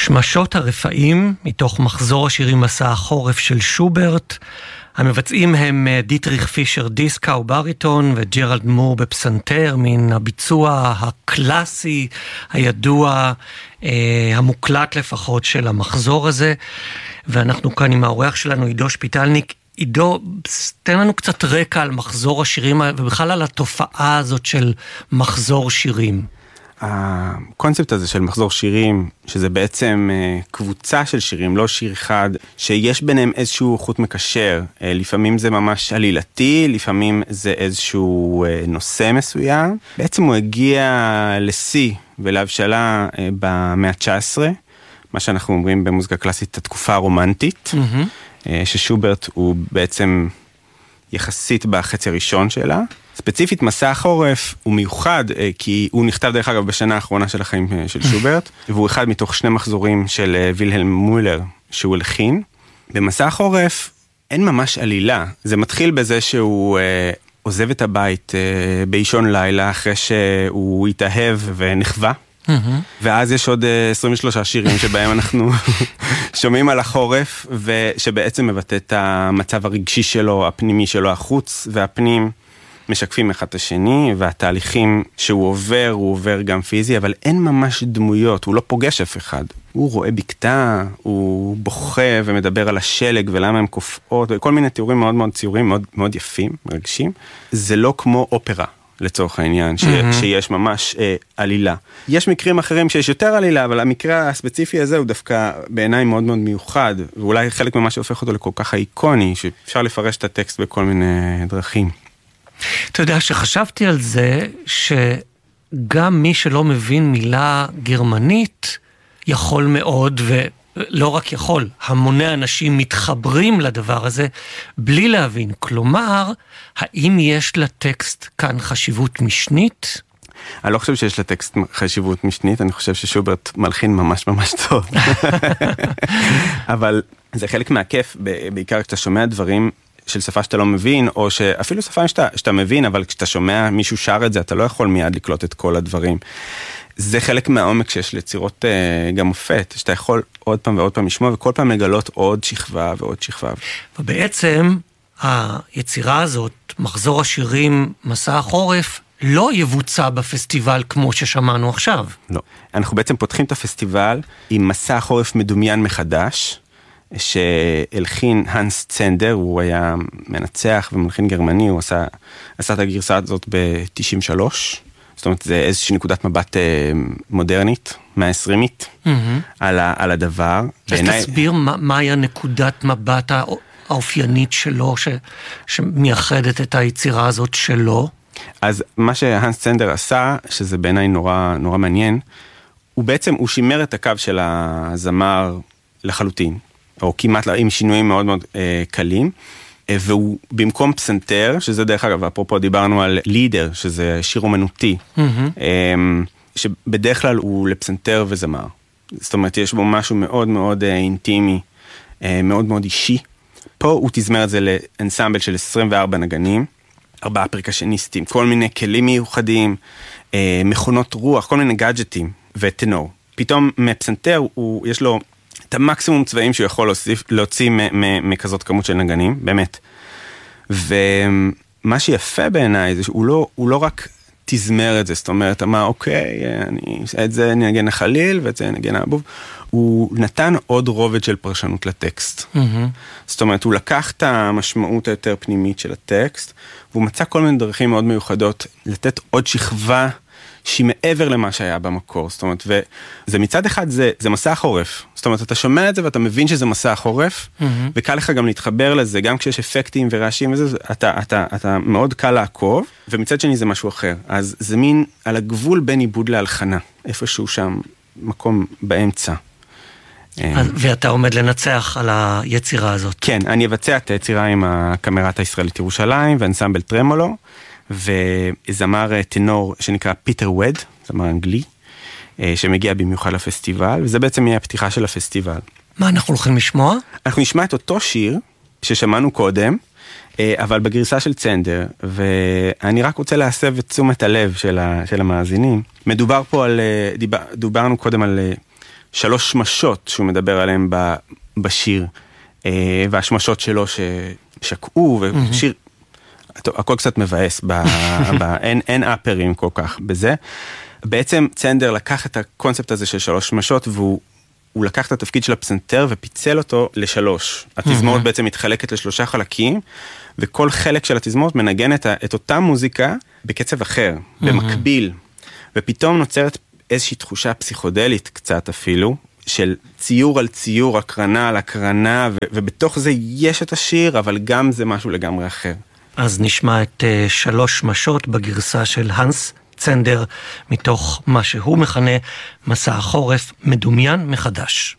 שמשות הרפאים, מתוך מחזור השירים מסע החורף של שוברט. המבצעים הם דיטריך פישר דיסקאו בריטון וג'רלד מור בפסנתר, מן הביצוע הקלאסי, הידוע, המוקלט לפחות של המחזור הזה. ואנחנו כאן עם האורח שלנו, עידו שפיטלניק. עידו, תן לנו קצת רקע על מחזור השירים ובכלל על התופעה הזאת של מחזור שירים. הקונספט הזה של מחזור שירים, שזה בעצם קבוצה של שירים, לא שיר אחד, שיש ביניהם איזשהו חוט מקשר. לפעמים זה ממש עלילתי, לפעמים זה איזשהו נושא מסוים. בעצם הוא הגיע לשיא ולהבשלה במאה ה-19, מה שאנחנו אומרים במוזיקה קלאסית, התקופה הרומנטית, ששוברט הוא בעצם יחסית בחצי הראשון שלה. ספציפית, מסע החורף הוא מיוחד, כי הוא נכתב דרך אגב בשנה האחרונה של החיים של שוברט, והוא אחד מתוך שני מחזורים של וילהלם מולר שהוא הלחין. במסע החורף אין ממש עלילה. זה מתחיל בזה שהוא עוזב את הבית באישון לילה, אחרי שהוא התאהב ונחווה. ואז יש עוד 23 שירים שבהם אנחנו שומעים על החורף, ושבעצם מבטא את המצב הרגשי שלו, הפנימי שלו, החוץ והפנים משקפים אחד את השני, והתהליכים שהוא עובר גם פיזי, אבל אין ממש דמויות, הוא לא פוגש אף אחד. הוא רואה בקתה, הוא בוכה ומדבר על השלג ולמה הם קופאות, וכל מיני תיאורים מאוד מאוד ציורים, מאוד, מאוד יפים, מרגשים. זה לא כמו אופרה, לצורך העניין, שיש ממש עלילה. יש מקרים אחרים שיש יותר עלילה, אבל המקרה הספציפי הזה הוא דווקא בעיניי מאוד מאוד מיוחד, ואולי חלק ממה שהופך אותו לכל כך איקוני, שאפשר לפרש את הטקסט בכל מיני דרכים. אתה יודע שחשבתי על זה שגם מי שלא מבין מילה גרמנית יכול מאוד, ולא רק יכול, המוני אנשים מתחברים לדבר הזה בלי להבין. כלומר, האם יש לטקסט כאן חשיבות משנית? אני לא חושב שיש לטקסט חשיבות משנית, אני חושב ששוברט מלחין ממש ממש טוב. אבל זה חלק מהכיף, בעיקר כשאתה שומע דברים של שפה שאתה לא מבין, או שאפילו שפה שאתה מבין, אבל כשאתה שומע מישהו שר את זה, אתה לא יכול מיד לקלוט את כל הדברים. זה חלק מהעומק שיש ליצירות גם מופת, שאתה יכול עוד פעם ועוד פעם לשמוע, וכל פעם לגלות עוד שכבה ועוד שכבה. ובעצם היצירה הזאת, מחזור השירים מסע החורף, לא יבוצע בפסטיבל כמו ששמענו עכשיו. לא. אנחנו בעצם פותחים את הפסטיבל עם מסע החורף מדומיין מחדש, שהלחין הנס צנדר, הוא היה מנצח ומלחין גרמני, הוא עשה את הגרסה הזאת ב-93, זאת אומרת, זה איזושהי נקודת מבט מודרנית, 120ית, על הדבר. אז תסביר מהי הנקודת מבט האופיינית שלו, שמייחדת את היצירה הזאת שלו? אז מה שהנס צנדר עשה, שזה בעיניי נורא מעניין, הוא בעצם, הוא שימר את הקו של הזמר לחלוטין, או כמעט עם שינויים מאוד מאוד קלים, והוא במקום פסנתר, שזה דרך אגב, אפרופו דיברנו על לידר, שזה שיר אומנותי, שבדרך כלל הוא לפסנתר וזמר. זאת אומרת, יש בו משהו מאוד מאוד אינטימי, מאוד מאוד אישי. פה הוא תזמר את זה לאנסמבל של 24 נגנים, 4 פרקשניסטים, כל מיני כלים מיוחדים, מכונות רוח, כל מיני גאדג'טים וטנור. פתאום מפסנתר יש לו את המקסימום צבעים שהוא יכול להוציא מכזאת כמות של נגנים, באמת. ומה שיפה בעיניי זה שהוא לא רק תזמר את זה, זאת אומרת, אמר, אוקיי, את זה נגן החליל ואת זה נגן האבוב, הוא נתן עוד רובד של פרשנות לטקסט. זאת אומרת, הוא לקח את המשמעות היותר פנימית של הטקסט, והוא מצא כל מיני דרכים מאוד מיוחדות לתת עוד שכבה שהיא מעבר למה שהיה במקור, זאת אומרת, וזה מצד אחד, זה מסע החורף, זאת אומרת, אתה שומע את זה ואתה מבין שזה מסע החורף, וקל לך גם להתחבר לזה, גם כשיש אפקטים ורעשים וזה, אתה מאוד קל לעקוב, ומצד שני זה משהו אחר, אז זה מין על הגבול בין עיבוד להלחנה, איפשהו שם, מקום באמצע. ואתה עומד לנצח על היצירה הזאת. כן, אני אבצע את היצירה עם הקאמרת הישראלית ירושלים, ואנסמבל טרמולו, וזמר טנור שנקרא פיטר ווד, זמר אנגלי, שמגיע במיוחד לפסטיבל, וזה בעצם יהיה הפתיחה של הפסטיבל. מה אנחנו הולכים לשמוע? אנחנו נשמע את אותו שיר ששמענו קודם, אבל בגרסה של צנדר, ואני רק רוצה להסב את תשומת הלב של המאזינים. מדובר פה דוברנו קודם על 3 שמשות שהוא מדבר עליהם בשיר, והשמשות שלו ששקעו, ושיר, הכל קצת מבאס, אין אפרים כל כך בזה. בעצם צנדר לקח את הקונספט הזה של 3 שמשות, והוא לקח את התפקיד של הפסנתר ופיצל אותו ל3. התזמורת בעצם מתחלקת ל3 חלקים, וכל חלק של התזמורת מנגן את אותה מוזיקה בקצב אחר, במקביל. ופתאום נוצרת איזושהי תחושה פסיכודלית קצת אפילו, של ציור על ציור, הקרנה על הקרנה, ובתוך זה יש את השיר, אבל גם זה משהו לגמרי אחר. אז נשמע את 3 שמשות בגרסה של הנס צנדר, מתוך מה שהוא מכנה מסע החורף מדומיין מחדש.